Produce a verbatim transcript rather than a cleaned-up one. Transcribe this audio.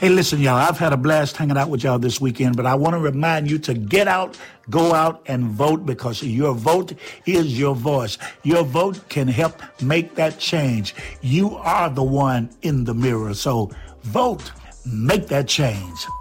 Hey, listen, y'all, I've had a blast hanging out with y'all this weekend, but I want to remind you to get out, go out and vote, because your vote is your voice. Your vote can help make that change. You are the one in the mirror. So vote, make that change.